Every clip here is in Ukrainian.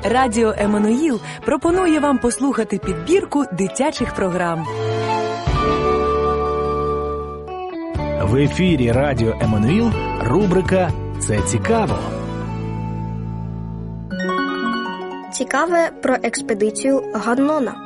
Радіо Еммануїл пропонує вам послухати підбірку дитячих програм. В ефірі Радіо Еммануїл рубрика «Це цікаво». Цікаве про експедицію Ганнона.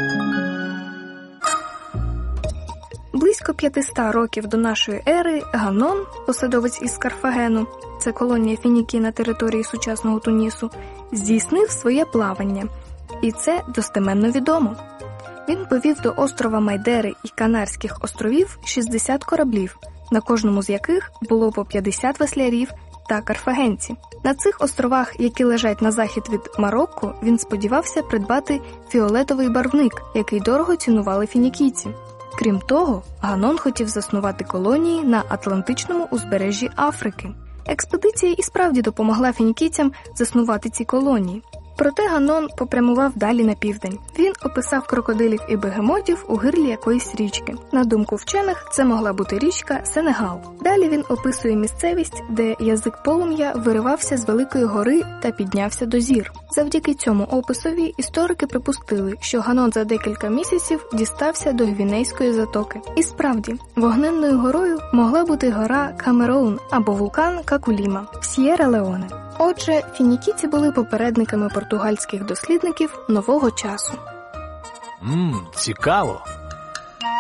Близько 500 років до нашої ери Ганнон, посадовець із Карфагену, це колонія Фінікії на території сучасного Тунісу, здійснив своє плавання. І це достеменно відомо. Він повів до острова Майдери і Канарських островів 60 кораблів, на кожному з яких було по 50 веслярів та карфагенці. На цих островах, які лежать на захід від Марокко, він сподівався придбати фіолетовий барвник, який дорого цінували фінікійці. Крім того, Ганнон хотів заснувати колонії на Атлантичному узбережжі Африки. Експедиція і справді допомогла фінікійцям заснувати ці колонії. Проте Ганнон попрямував далі на південь. Він описав крокодилів і бегемотів у гирлі якоїсь річки. На думку вчених, це могла бути річка Сенегал. Далі він описує місцевість, де язик полум'я виривався з великої гори та піднявся до зір. Завдяки цьому описові історики припустили, що Ганнон за декілька місяців дістався до Гвінейської затоки. І справді, вогненною горою могла бути гора Камероун або вулкан Какуліма в С'єра-Леоне. Отже, фінікійці були попередниками португальських дослідників нового часу. Цікаво.